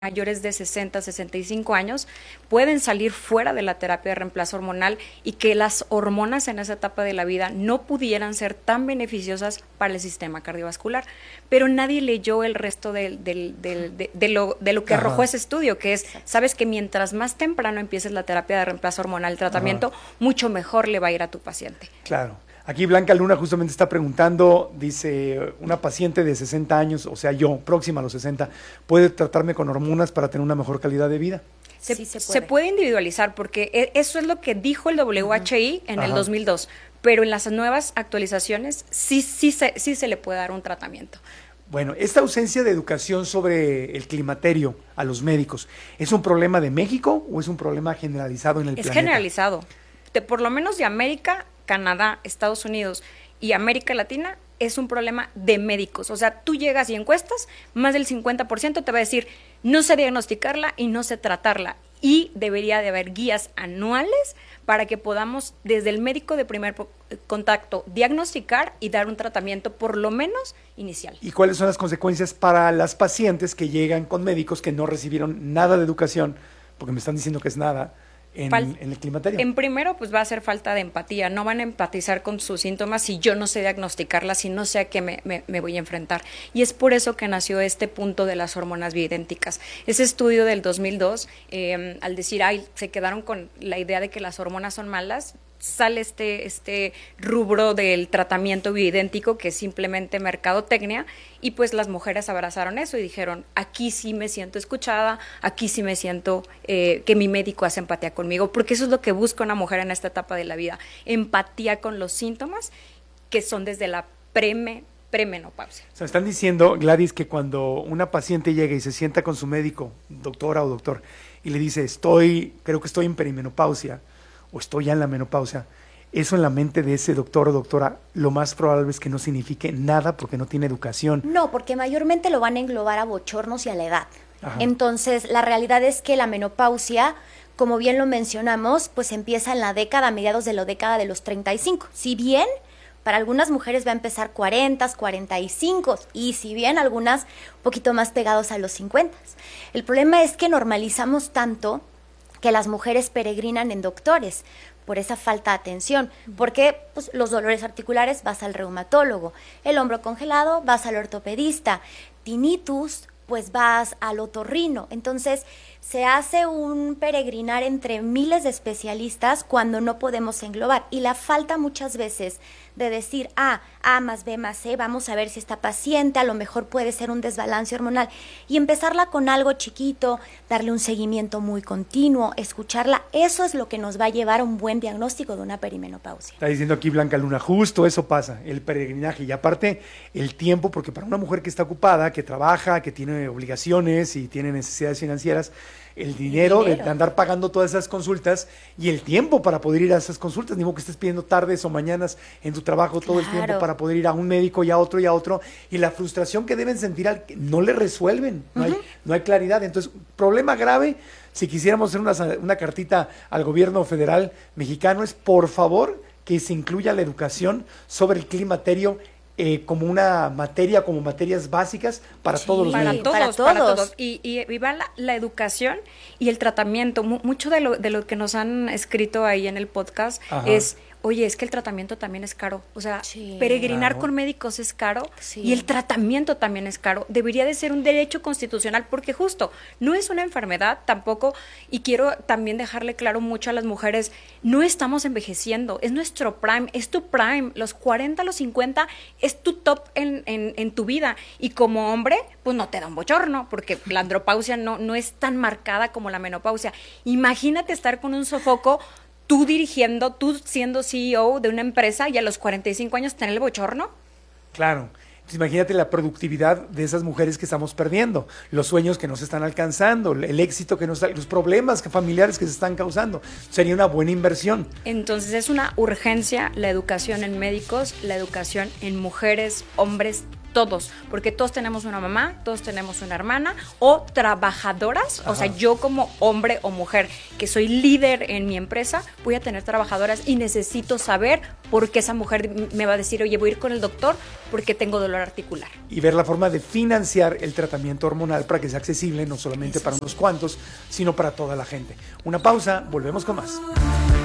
mayores de 60, 65 años pueden salir fuera de la terapia de reemplazo hormonal y que las hormonas en esa etapa de la vida no pudieran ser tan beneficiosas para el sistema cardiovascular. Pero nadie leyó el resto de lo que arrojó ese estudio, que es, sabes que mientras más temprano empieces la terapia de reemplazo hormonal, el tratamiento, mucho mejor le va a ir a tu paciente. Claro. Aquí Blanca Luna justamente está preguntando, dice, una paciente de 60 años, o sea, yo, próxima a los 60, ¿puede tratarme con hormonas para tener una mejor calidad de vida? Se puede individualizar porque eso es lo que dijo el WHI en el 2002, pero en las nuevas actualizaciones sí se le puede dar un tratamiento. Bueno, esta ausencia de educación sobre el climaterio a los médicos, ¿es un problema de México o es un problema generalizado en el planeta? Es generalizado. Por lo menos de América, Canadá, Estados Unidos y América Latina es un problema de médicos. O sea, tú llegas y encuestas, más del 50% te va a decir, no sé diagnosticarla y no sé tratarla. Y debería de haber guías anuales para que podamos, desde el médico de primer contacto, diagnosticar y dar un tratamiento por lo menos inicial. ¿Y cuáles son las consecuencias para las pacientes que llegan con médicos que no recibieron nada de educación, porque me están diciendo que es nada, en el climaterio? En primero, pues va a ser falta de empatía. No van a empatizar con sus síntomas si yo no sé diagnosticarlas, si no sé a qué me voy a enfrentar. Y es por eso que nació este punto de las hormonas bioidénticas. Ese estudio del 2002, al decir, se quedaron con la idea de que las hormonas son malas, sale este rubro del tratamiento bioidéntico, que es simplemente mercadotecnia, y pues las mujeres abrazaron eso y dijeron, aquí sí me siento escuchada, aquí sí me siento que mi médico hace empatía conmigo, porque eso es lo que busca una mujer en esta etapa de la vida, empatía con los síntomas que son desde la premenopausia. O sea, están diciendo, Gladys, que cuando una paciente llega y se sienta con su médico, doctora o doctor, y le dice, creo que estoy en perimenopausia, o estoy ya en la menopausia, eso en la mente de ese doctor o doctora, lo más probable es que no signifique nada porque no tiene educación. No, porque mayormente lo van a englobar a bochornos y a la edad. Ajá. Entonces, la realidad es que la menopausia, como bien lo mencionamos, pues empieza en la década, a mediados de la década de los 35. Si bien para algunas mujeres va a empezar 40, 45, y si bien algunas un poquito más pegados a los 50. El problema es que normalizamos tanto que las mujeres peregrinan en doctores por esa falta de atención, porque pues, los dolores articulares vas al reumatólogo, el hombro congelado vas al ortopedista, tinnitus pues vas al otorrino. Entonces se hace un peregrinar entre miles de especialistas cuando no podemos englobar, y la falta muchas veces de decir, A más B más C, vamos a ver si esta paciente a lo mejor puede ser un desbalance hormonal, y empezarla con algo chiquito, darle un seguimiento muy continuo, escucharla, eso es lo que nos va a llevar a un buen diagnóstico de una perimenopausia. Está diciendo aquí Blanca Luna, justo eso pasa, el peregrinaje, y aparte el tiempo, porque para una mujer que está ocupada, que trabaja, que tiene obligaciones y tiene necesidades financieras, el dinero de andar pagando todas esas consultas y el tiempo para poder ir a esas consultas, ni modo que estés pidiendo tardes o mañanas en tu trabajo todo el tiempo para poder ir a un médico y a otro, y la frustración que deben sentir al que no le resuelven, no hay claridad. Entonces, problema grave, si quisiéramos hacer una cartita al gobierno federal mexicano, es por favor que se incluya la educación sobre el climaterio como una materia, como materias básicas para todos los médicos. Para todos. Y va la educación y el tratamiento. Mucho de lo que nos han escrito ahí en el podcast es, oye, es que el tratamiento también es caro. O sea, peregrinar con médicos es caro y el tratamiento también es caro. Debería de ser un derecho constitucional porque justo no es una enfermedad tampoco, y quiero también dejarle claro mucho a las mujeres, no estamos envejeciendo, es nuestro prime, es tu prime, los 40, los 50 es tu top en tu vida, y como hombre, pues no te da un bochorno porque la andropausia no es tan marcada como la menopausia. Imagínate estar con un sofoco, tú dirigiendo, tú siendo CEO de una empresa y a los 45 años tener el bochorno. Claro. Entonces, imagínate la productividad de esas mujeres que estamos perdiendo, los sueños que nos están alcanzando, el éxito que los problemas familiares que se están causando. Sería una buena inversión. Entonces es una urgencia la educación en médicos, la educación en mujeres, hombres, todos, porque todos tenemos una mamá, todos tenemos una hermana o trabajadoras. Ajá. O sea, yo como hombre o mujer que soy líder en mi empresa, voy a tener trabajadoras y necesito saber por qué esa mujer me va a decir, oye, voy a ir con el doctor porque tengo dolor articular. Y ver la forma de financiar el tratamiento hormonal para que sea accesible no solamente para unos cuantos, sino para toda la gente. Una pausa, volvemos con más.